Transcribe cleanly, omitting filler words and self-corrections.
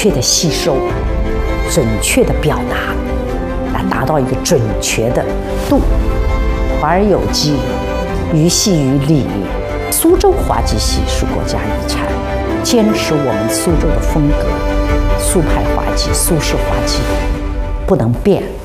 确的吸收、准确的表达，达到一个准确的度。华而有机，于细于理。苏州滑稽戏是国家遗产，坚持我们苏州的风格，苏派滑稽、苏式滑稽不能变。